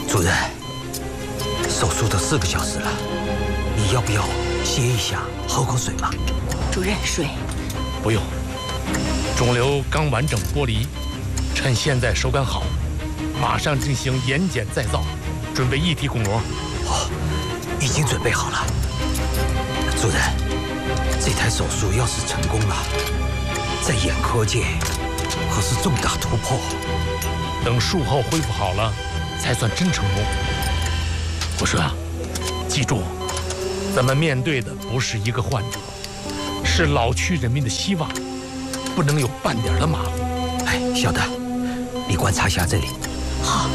主任，手术都4个小时了，你要不要歇一下，喝口水嘛？ 主任，水。 不用，肿瘤刚完整剥离，趁现在手感好，马上进行眼睑再造，准备异体巩膜。 哦，已经准备好了。主任，这台手术要是成功了，在眼科界可是重大突破。 等术后恢复好了，才算真成功。我说啊，记住，咱们面对的不是一个患者，是老区人民的希望，不能有半点的马虎。 哎，小的，你观察一下这里。 好。